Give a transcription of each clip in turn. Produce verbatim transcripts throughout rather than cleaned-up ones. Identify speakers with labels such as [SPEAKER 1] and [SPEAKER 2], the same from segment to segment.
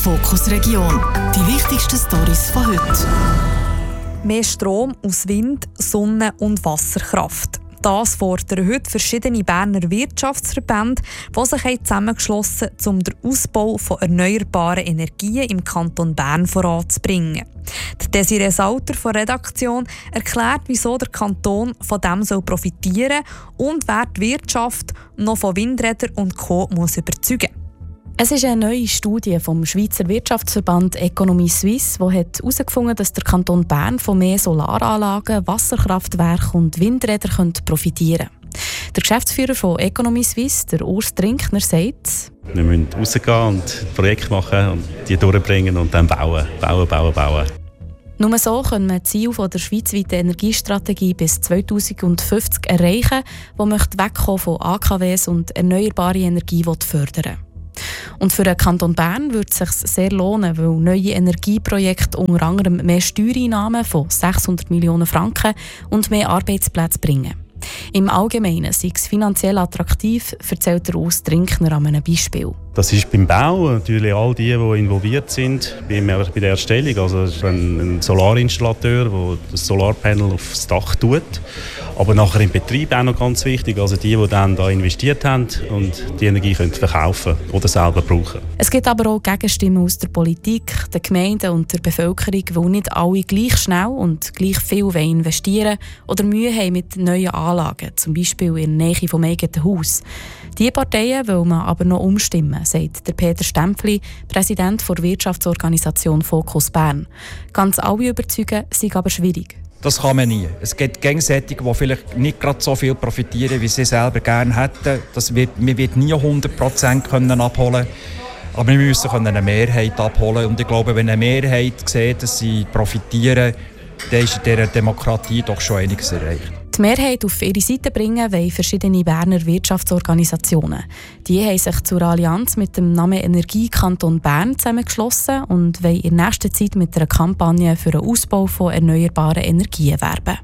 [SPEAKER 1] Fokus Region. Die wichtigsten Storys von heute.
[SPEAKER 2] Mehr Strom aus Wind, Sonne und Wasserkraft. Das fordern heute verschiedene Berner Wirtschaftsverbände, die sich zusammengeschlossen haben, um den Ausbau von erneuerbaren Energien im Kanton Bern voranzubringen. Desiree Sauter von der Redaktion erklärt, wieso der Kanton von dem soll profitieren und wer die Wirtschaft noch von Windrädern und Co. muss überzeugen.
[SPEAKER 3] Es ist eine neue Studie vom Schweizer Wirtschaftsverband Economy Suisse, die herausgefunden hat, dass der Kanton Bern von mehr Solaranlagen, Wasserkraftwerken und Windrädern profitieren könnte. Der Geschäftsführer von Economy Suisse, der Urs Trinkner, sagt:
[SPEAKER 4] Wir müssen rausgehen und Projekte machen und die durchbringen und dann bauen, bauen, bauen, bauen.
[SPEAKER 3] Nur so können wir die Ziele der schweizweiten Energiestrategie bis zweitausendfünfzig erreichen, die wegkommen von A K Ws und erneuerbare Energie fördern will. Und für den Kanton Bern würde es sich sehr lohnen, weil neue Energieprojekte unter anderem mehr Steuereinnahmen von sechshundert Millionen Franken und mehr Arbeitsplätze bringen. Im Allgemeinen sei es finanziell attraktiv, erzählt der Urs Trinkner an einem Beispiel.
[SPEAKER 4] Das ist beim Bau natürlich all die, die involviert sind, bei der Erstellung. Also ein Solarinstallateur, der das Solarpanel aufs Dach tut. Aber nachher im Betrieb auch noch ganz wichtig, also die, die dann da investiert haben und die Energie können verkaufen oder selber brauchen.
[SPEAKER 3] Es gibt aber auch Gegenstimmen aus der Politik, den Gemeinden und der Bevölkerung, weil nicht alle gleich schnell und gleich viel investieren oder Mühe haben mit neuen Anlagen, zum Beispiel in der Nähe vom eigenen Haus. Diese Parteien will man aber noch umstimmen, sagt der Peter Stempfli, Präsident der Wirtschaftsorganisation Fokus Bern. Ganz alle überzeugen, sei aber schwierig.
[SPEAKER 5] Das kann man nie. Es gibt Gegenseitige, die vielleicht nicht gerade so viel profitieren, wie sie selber gerne hätten. Das wird, man wird nie hundert Prozent abholen können. Aber wir müssen eine Mehrheit abholen. Und ich glaube, wenn eine Mehrheit sieht, dass sie profitieren, dann ist in dieser Demokratie doch schon einiges erreicht.
[SPEAKER 3] Die Mehrheit auf ihre Seite bringen wollen verschiedene Berner Wirtschaftsorganisationen. Die haben sich zur Allianz mit dem Namen Energie Kanton Bern zusammengeschlossen und wollen in nächster Zeit mit einer Kampagne für den Ausbau von erneuerbaren Energien werben.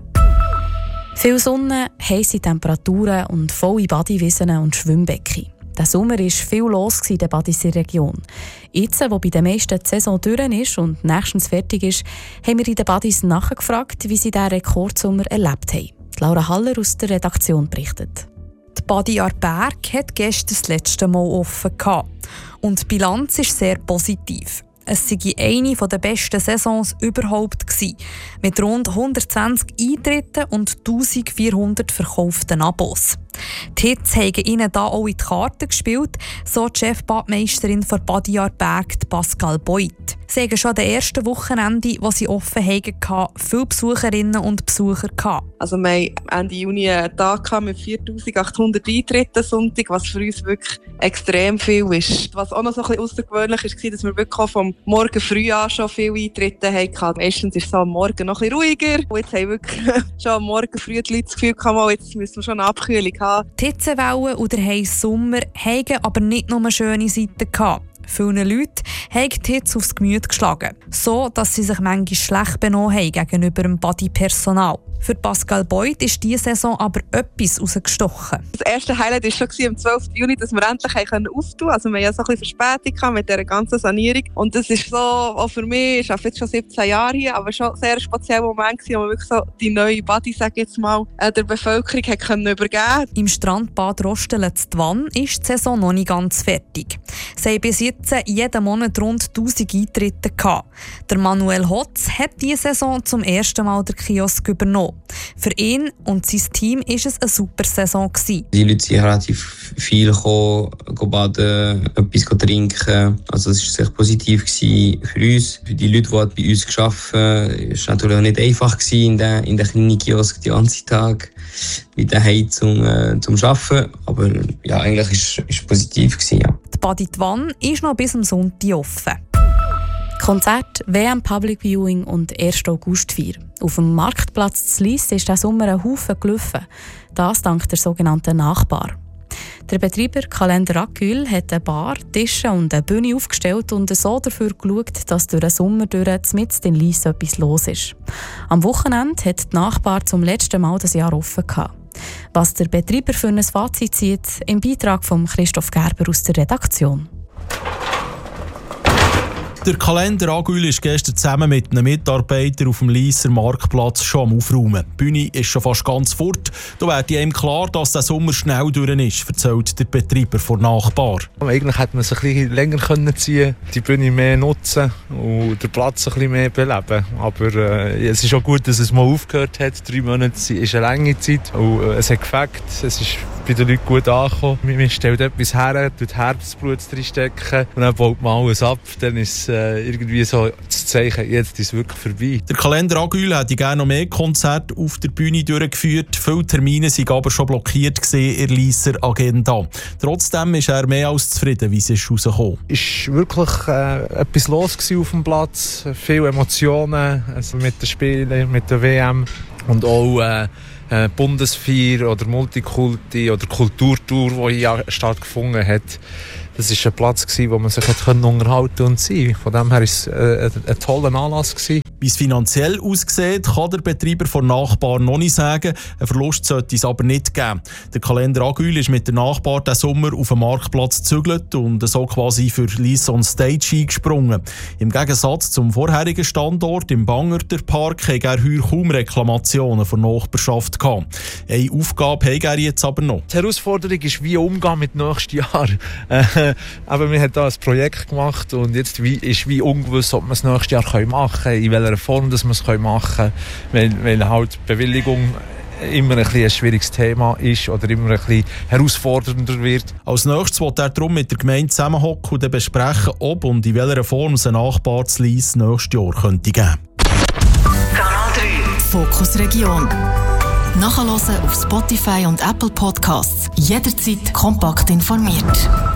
[SPEAKER 3] Viel Sonne, heisse Temperaturen und volle Badewiesen und Schwimmbecken. Der Sommer war viel los in der Badisser Region. Jetzt, wo bei den meisten die Saison durch ist und nächstens fertig ist, haben wir in den Badis nachgefragt, wie sie diesen Rekordsommer erlebt haben. Laura Haller aus der Redaktion berichtet.
[SPEAKER 2] Die Badi Aarberg hat gestern das letzte Mal offen gehabt. Und die Bilanz ist sehr positiv. Es war eine der besten Saisons überhaupt gewesen, mit rund hundertzwanzig Eintritten und eintausendvierhundert verkauften Abos. Die Hits haben ihnen da auch in die Karten gespielt, so die Chefbadmeisterin von Badi Aarberg, Pascal Beuth. Sie hatten schon am ersten Wochenende, wo sie offen hatten, viele Besucherinnen und Besucher gehabt.
[SPEAKER 6] Also wir hatten Ende Juni einen Tag mit viertausendachthundert Eintritten Sonntag, was für uns wirklich extrem viel ist. Was auch noch so ein bisschen außergewöhnlich war, dass wir wirklich vom Morgen früh an schon viele Eintritte hatten. Meistens ist es am Morgen noch ein bisschen ruhiger. Und jetzt haben wir wirklich schon am Morgen früh die Leute das Gefühl gehabt, jetzt müssen wir schon eine Abkühlung haben.
[SPEAKER 2] Die Hitzewelle und der heisse Sommer hatten aber nicht nur schöne Seiten gehabt. Vielen Leuten haben die Hitze aufs Gemüt geschlagen, so dass sie sich manchmal schlecht benommen haben gegenüber dem Body-Personal. Für Pascal Beuth ist diese Saison aber etwas rausgestochen.
[SPEAKER 6] Das erste Highlight war schon am zwölften Juni, dass wir endlich auftun konnten. Also wir hatten ja so ein bisschen Verspätung mit dieser ganzen Sanierung. Und das ist so, auch für mich, ich arbeite jetzt schon siebzehn Jahre hier, aber schon ein sehr spezieller Moment gewesen, wo wir wirklich so die neue Body, sage ich jetzt mal, der Bevölkerung hat können übergeben.
[SPEAKER 2] Im Strandbad Rostelen-Twann ist die Saison noch nicht ganz fertig. Sie haben bis jetzt jeden Monat rund tausend Eintritte gehabt. Der Manuel Hotz hat diese Saison zum ersten Mal den Kiosk übernommen. Für ihn und sein Team war es eine super Saison gewesen.
[SPEAKER 7] Die Leute sind relativ viel gekommen, baden, etwas trinken. Also es war sehr positiv für uns. Für die Leute, die bei uns gearbeitet haben, war es natürlich auch nicht einfach in den, in den kleinen Kiosk den ganzen Tag mit der Heizung äh, zum Arbeiten. Aber ja, eigentlich war es positiv gewesen, ja.
[SPEAKER 2] Die Badi Twann ist noch bis am Sonntag offen.
[SPEAKER 3] Konzert, W M Public Viewing und erste Augustfeier. Auf dem Marktplatz zu Lyss ist diesen Sommer ein Haufen gelaufen. Das dank der sogenannten Nachbar. Der Betreiber Kalender Acül hat eine Bar, Tische und eine Bühne aufgestellt und so dafür geschaut, dass durch den Sommer durch mitten in Lyss etwas los ist. Am Wochenende hat die Nachbar zum letzten Mal das Jahr offen gehabt. Was der Betreiber für ein Fazit zieht, im Beitrag von Christoph Gerber aus der Redaktion.
[SPEAKER 8] Der Kalender Agül ist gestern zusammen mit einem Mitarbeiter auf dem Lysser Marktplatz schon am Aufräumen. Die Bühne ist schon fast ganz fort. Da wird ihm klar, dass der Sommer schnell durch ist, erzählt der Betreiber von Nachbar.
[SPEAKER 9] Eigentlich hätte man es ein bisschen länger können ziehen, die Bühne mehr nutzen und den Platz ein bisschen mehr beleben. Aber äh, es ist auch gut, dass es mal aufgehört hat. Drei Monate ist eine lange Zeit und äh, es hat gefällt. Es ist bei den Leuten gut angekommen. Man stellt etwas her, tut Herzblut reinstecken und dann baut man alles ab. Dann ist äh, irgendwie so das Zeichen, jetzt ist es wirklich vorbei.
[SPEAKER 8] Der Kalender Agül hätte gerne noch mehr Konzerte auf der Bühne durchgeführt. Viele Termine waren aber schon blockiert in der Lysser Agenda. Trotzdem ist er mehr als zufrieden, wie es ist rausgekommen.
[SPEAKER 9] Es war wirklich äh, etwas los auf dem Platz. Viele Emotionen also mit den Spielen, mit der W M und auch äh, äh, Bundesfeier oder Multikulti oder Kulturtour, die hier stattgefunden hat. Das war ein Platz, wo man sich unterhalten und sein. Von dem her war es äh, ein toller Anlass.
[SPEAKER 8] Wie es finanziell aussieht, kann der Betreiber von Nachbar noch nicht sagen. Ein Verlust sollte es aber nicht geben. Der Kalender Agül ist mit der Nachbar diesen Sommer auf den Marktplatz gezügelt und so quasi für Lysser on Stage eingesprungen. Im Gegensatz zum vorherigen Standort im Bangerter Park hat er heuer kaum Reklamationen von Nachbarschaft gehabt. Eine Aufgabe hat er jetzt aber noch.
[SPEAKER 9] Die Herausforderung ist, wie umgehen mit nächstes Jahr. Äh, aber wir haben da ein Projekt gemacht und jetzt ist wie ungewiss, ob wir es nächstes Jahr machen können, in welcher Form dass wir es machen können, weil, weil halt Bewilligung immer ein, ein schwieriges Thema ist oder immer ein bisschen herausfordernder wird.
[SPEAKER 8] Als nächstes will er darum mit der Gemeinde zusammenhocken und besprechen, ob und in welcher Form es ein Nachbar zu Lys nächstes Jahr könnte geben.
[SPEAKER 1] Kanal drei Fokus Region. Nachhören auf Spotify und Apple Podcasts. Jederzeit kompakt informiert.